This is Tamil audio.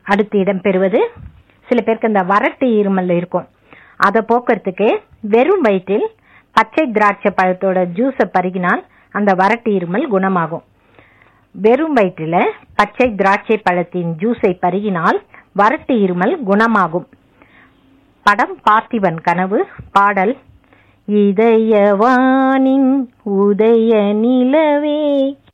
அடுத்து இடம்பெறுவது, சில பேருக்கு இந்த வறட்டு இருமல் இருக்கும், அதை போக்குறதுக்கு வெறும் வயிற்றில் பச்சை திராட்சை பழத்தோட ஜூஸை பருகினால் அந்த வறட்டு இருமல் குணமாகும். வெறும் வயிற்றில் பச்சை திராட்சை பழத்தின் ஜூஸை பருகினால் வறட்டு இருமல் குணமாகும். படம் பார்த்திபன் கனவு. பாடல் இதயவானின் உதய நிலவே